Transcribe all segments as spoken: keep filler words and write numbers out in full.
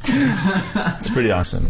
It's pretty awesome.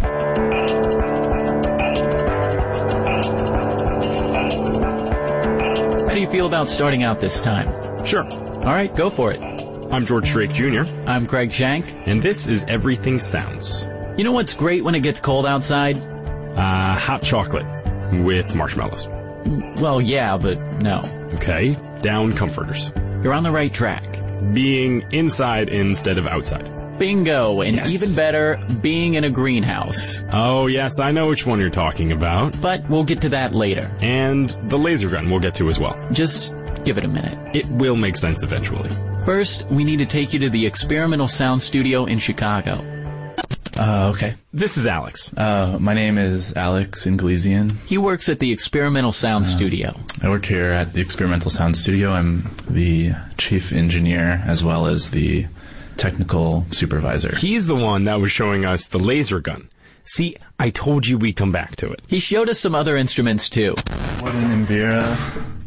How do you feel about starting out this time? Sure. All right, go for it. I'm George Drake Junior I'm Craig Shank. And this is Everything Sounds. You know what's great when it gets cold outside? Uh, hot chocolate with marshmallows. Well, yeah, but no. Okay, down comforters. You're on the right track. Being inside instead of outside. Bingo, and Yes. even better, being in a greenhouse. Oh, yes, I know which one you're talking about. But we'll get to that later. And the laser gun we'll get to as well. Just give it a minute. It will make sense eventually. First, we need to take you to the Experimental Sound Studio in Chicago. Uh, okay. This is Alex. Uh, my name is Alex Inglesian. He works at the Experimental Sound uh, Studio. I work here at the Experimental Sound Studio. I'm the chief engineer as well as the technical supervisor. He's the one that was showing us the laser gun. See, I told you we'd come back to it. He showed us some other instruments too. What an Imbira.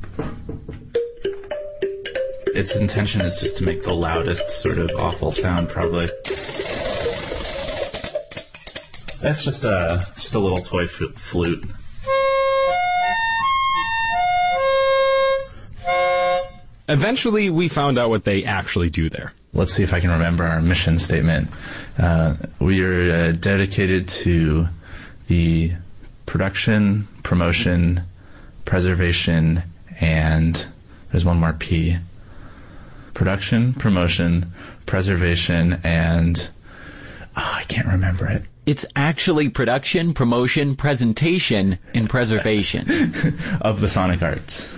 Its intention is just to make the loudest sort of awful sound, probably. That's just a just a little toy f- flute. Eventually, we found out what they actually do there. Let's see if I can remember our mission statement. Uh, we are uh, dedicated to the production, promotion, preservation, and there's one more P. Production, promotion, preservation, and oh, I can't remember it. It's actually production, promotion, presentation, and preservation. Of the sonic arts.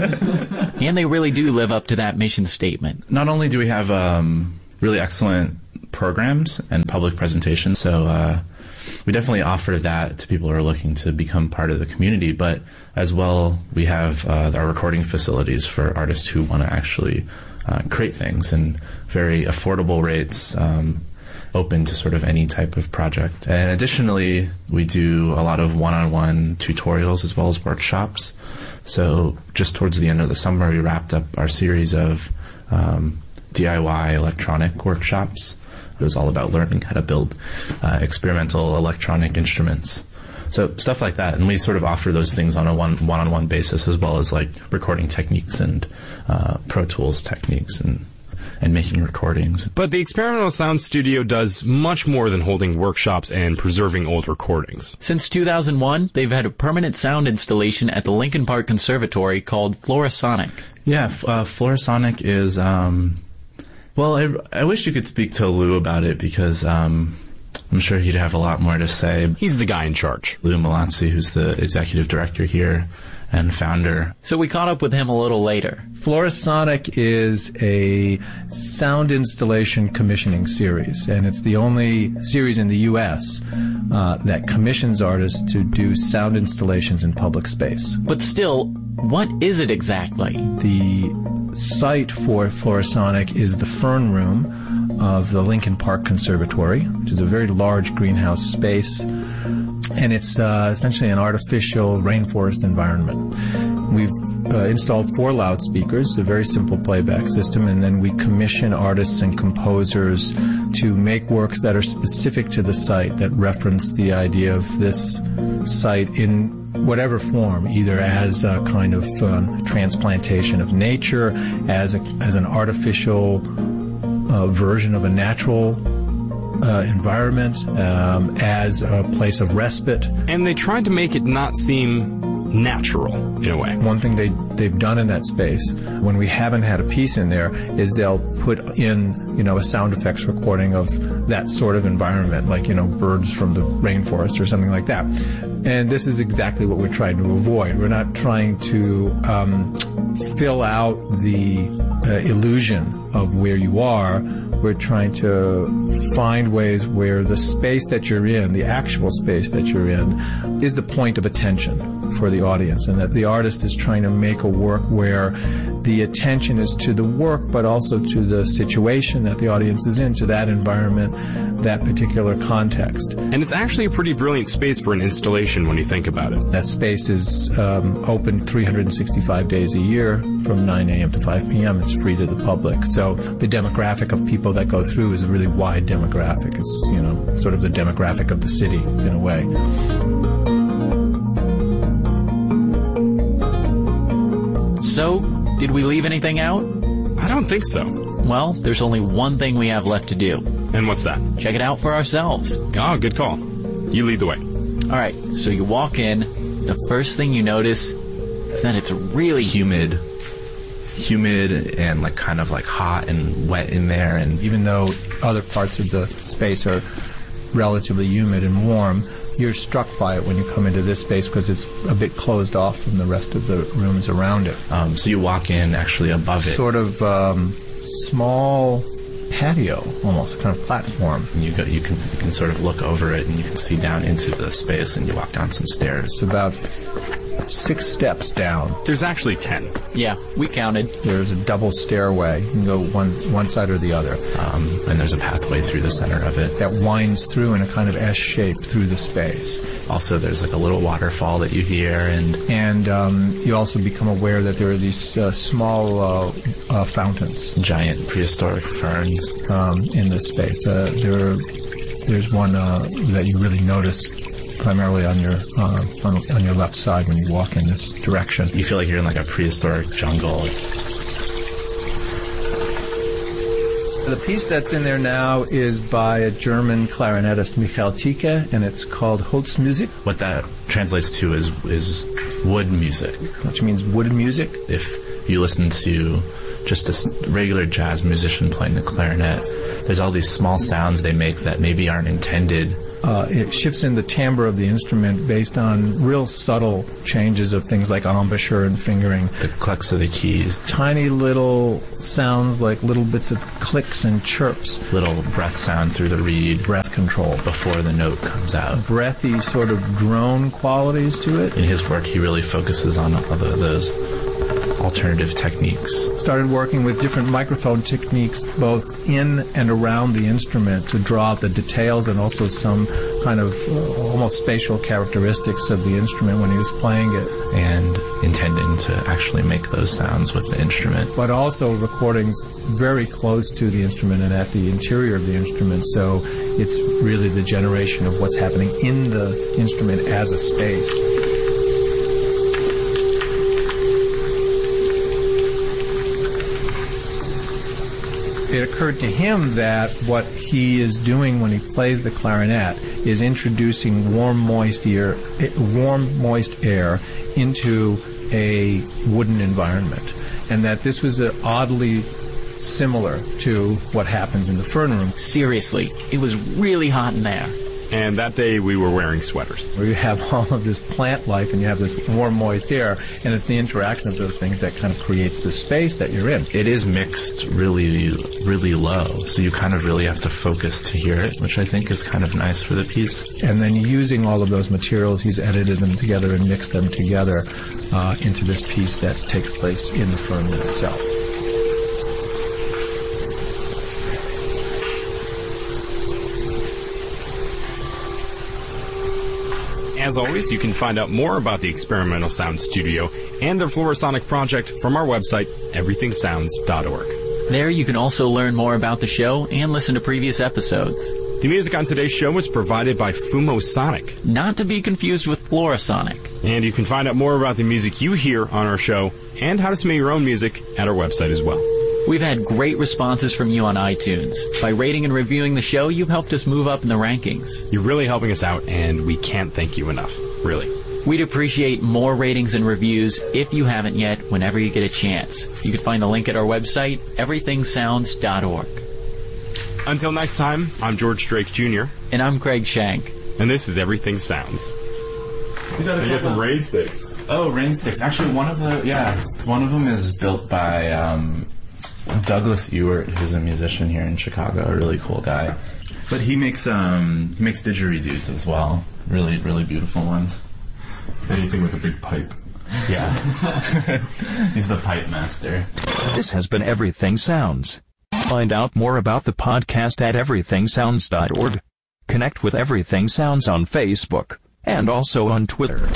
And they really do live up to that mission statement. Not only do we have um, really excellent programs and public presentations, so uh, we definitely offer that to people who are looking to become part of the community, but as well we have uh, our recording facilities for artists who want to actually uh, create things in very affordable rates, um, open to sort of any type of project. And additionally, we do a lot of one-on-one tutorials as well as workshops. So just towards the end of the summer, we wrapped up our series of um, D I Y electronic workshops. It was all about learning how to build uh, experimental electronic instruments. So stuff like that. And we sort of offer those things on a one, one-on-one basis, as well as like recording techniques and uh, Pro Tools techniques and and making recordings. But the Experimental Sound Studio does much more than holding workshops and preserving old recordings. Since two thousand one, they've had a permanent sound installation at the Lincoln Park Conservatory called Florisonic. Yeah, uh, Florisonic is, um, well, I, I wish you could speak to Lou about it because um, I'm sure he'd have a lot more to say. He's the guy in charge. Lou Melanzi, who's the executive director here and founder. So we caught up with him a little later. Florisonic is a sound installation commissioning series, and it's the only series in the U S uh, that commissions artists to do sound installations in public space. But still, what is it exactly? The site for Florisonic is the Fern Room of the Lincoln Park Conservatory, which is a very large greenhouse space. And it's uh, essentially an artificial rainforest environment. We've uh, installed four loudspeakers, a very simple playback system, and then we commission artists and composers to make works that are specific to the site, that reference the idea of this site in whatever form, either as a kind of um, transplantation of nature, as, a, as an artificial uh, version of a natural Uh, environment, um, as a place of respite. And they tried to make it not seem natural, in a way. One thing they, they've done in that space, when we haven't had a piece in there, is they'll put in, you know, a sound effects recording of that sort of environment, like, you know, birds from the rainforest or something like that. And this is exactly what we're trying to avoid. We're not trying to um, fill out the uh, illusion of where you are. We're trying to find ways where the space that you're in, the actual space that you're in, is the point of attention. for the audience, and that the artist is trying to make a work where the attention is to the work, but also to the situation that the audience is in, to that environment, that particular context. And it's actually a pretty brilliant space for an installation when you think about it. That space is um, open three hundred sixty-five days a year from nine a.m. to five p.m. It's free to the public. So the demographic of people that go through is a really wide demographic. It's, you know, sort of the demographic of the city in a way. So, did we leave anything out? I don't think so. Well, there's only one thing we have left to do. And what's that? Check it out for ourselves. Oh, good call. You lead the way. Alright, so you walk in, the first thing you notice is that it's really humid. Humid and like kind of like hot and wet in there, and even though other parts of the space are relatively humid and warm, you're struck by it when you come into this space because it's a bit closed off from the rest of the rooms around it. Um, so you walk in actually above it. Sort of um, small patio, almost a kind of platform. And you go, you can you can sort of look over it and you can see down into the space, and you walk down some stairs. It's about six steps down. There's actually ten. Yeah, we counted. There's a double stairway. You can go one one side or the other. Um, and there's a pathway through the center of it that winds through in a kind of S shape through the space. Also, there's like a little waterfall that you hear, and and um, you also become aware that there are these uh, small uh, uh, fountains, giant prehistoric ferns um, in this space. Uh, there, are, there's one uh, that you really notice. Primarily on your uh, on, on your left side when you walk in this direction. You feel like you're in like a prehistoric jungle. The piece that's in there now is by a German clarinetist, Michael Tieke, and it's called Holzmusik. What that translates to is is wood music, which means wood music. If you listen to just a regular jazz musician playing the clarinet, there's all these small sounds they make that maybe aren't intended. Uh, it shifts in the timbre of the instrument based on real subtle changes of things like embouchure and fingering. The clicks of the keys. Tiny little sounds like little bits of clicks and chirps. Little breath sound through the reed. Breath control. Before the note comes out. Breathy sort of drone qualities to it. In his work, he really focuses on other, those alternative techniques. Started working with different microphone techniques both in and around the instrument to draw out the details and also some kind of uh, almost spatial characteristics of the instrument when he was playing it. And intending to actually make those sounds with the instrument. But also recordings very close to the instrument and at the interior of the instrument, so it's really the generation of what's happening in the instrument as a space. It occurred to him that what he is doing when he plays the clarinet is introducing warm, moist air, warm, moist air into a wooden environment, and that this was uh, oddly similar to what happens in the fern room. Seriously, it was really hot in there. And that day we were wearing sweaters. Where you have all of this plant life and you have this warm, moist air, and it's the interaction of those things that kind of creates the space that you're in. It is mixed really, really low, so you kind of really have to focus to hear it, which I think is kind of nice for the piece. And then using all of those materials, he's edited them together and mixed them together uh, into this piece that takes place in the fern room itself. As always, you can find out more about the Experimental Sound Studio and their Fluorosonic project from our website, everything sounds dot org. There you can also learn more about the show and listen to previous episodes. The music on today's show was provided by Fumosonic. Not to be confused with Fluorosonic. And you can find out more about the music you hear on our show and how to submit your own music at our website as well. We've had great responses from you on iTunes. By rating and reviewing the show, you've helped us move up in the rankings. You're really helping us out, and we can't thank you enough. Really. We'd appreciate more ratings and reviews if you haven't yet, whenever you get a chance. You can find a link at our website, everything sounds dot org. Until next time, I'm George Drake Junior And I'm Craig Shank. And this is Everything Sounds. We got I get some rain sticks. Oh, rain sticks. Actually, one of the, yeah, one of them is built by, um, Douglas Ewart, who's a musician here in Chicago, a really cool guy. But he makes um he makes didgeridoos as well. Really, really beautiful ones. Anything with a big pipe. Yeah. He's the pipe master. This has been Everything Sounds. Find out more about the podcast at everything sounds dot org. Connect with Everything Sounds on Facebook and also on Twitter.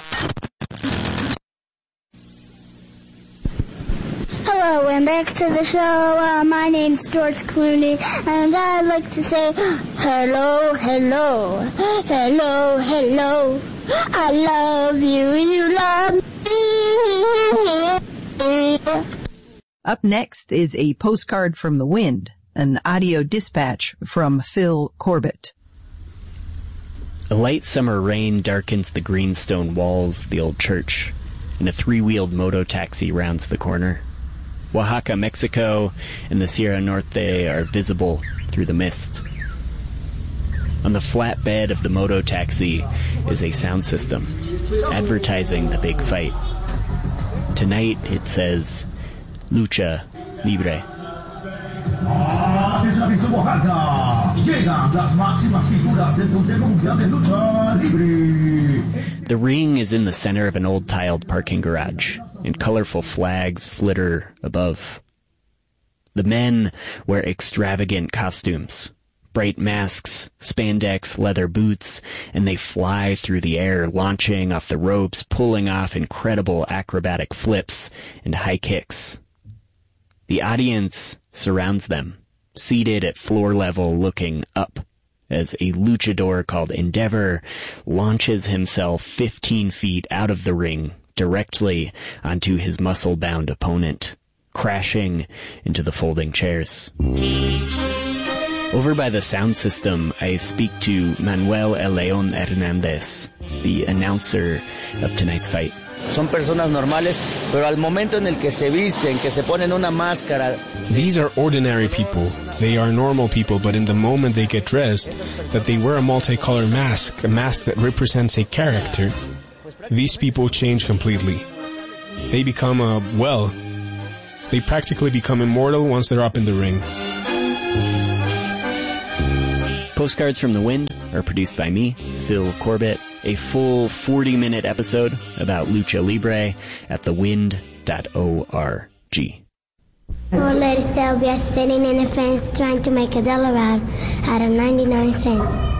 Hello, and back to the show. Uh, my name's George Clooney, and I'd like to say hello, hello, hello, hello. I love you, you love me. Up next is a postcard from the wind, an audio dispatch from Phil Corbett. A light summer rain darkens the greenstone walls of the old church, and a three-wheeled moto-taxi rounds the corner. Oaxaca, Mexico, and the Sierra Norte are visible through the mist. On the flat bed of the moto-taxi is a sound system, advertising the big fight. Tonight it says, Lucha Libre. The ring is in the center of an old tiled parking garage, and colorful flags flitter above. The men wear extravagant costumes, bright masks, spandex, leather boots, and they fly through the air, launching off the ropes, pulling off incredible acrobatic flips and high kicks. The audience surrounds them, seated at floor level looking up, as a luchador called Endeavor launches himself fifteen feet out of the ring directly onto his muscle-bound opponent, crashing into the folding chairs. Over by the sound system, I speak to Manuel El León Hernández, the announcer of tonight's fight. Son personas normales, pero al momento en el que se visten, que se ponen una máscara. These are ordinary people. They are normal people, but in the moment they get dressed, that they wear a multicolored mask, a mask that represents a character, these people change completely. They become, uh, well, they practically become immortal once they're up in the ring. Postcards from the Wind are produced by me, Phil Corbett. A full forty-minute episode about Lucha Libre at the wind dot org. Old Lady Sylvia sitting in a fence trying to make a dollar out out of ninety-nine cents.